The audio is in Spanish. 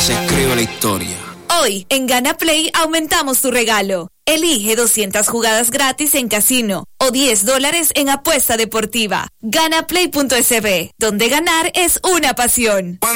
se escribe la historia. Hoy, en Gana Play, aumentamos tu regalo. Elige 200 jugadas gratis en casino o $10 en apuesta deportiva. Ganaplay.sb, donde ganar es una pasión.